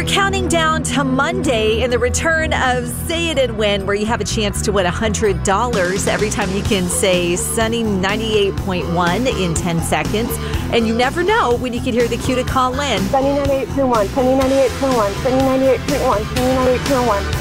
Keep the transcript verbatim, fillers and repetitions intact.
We're counting down to Monday and the return of Say It and Win, where you have a chance to win one hundred dollars every time you can say Sunny ninety-eight point one in ten seconds. And you never know when you can hear the cue to call in. Sunny ninety-eight point one, Sunny ninety-eight point one, Sunny ninety-eight point one, Sunny ninety-eight point one.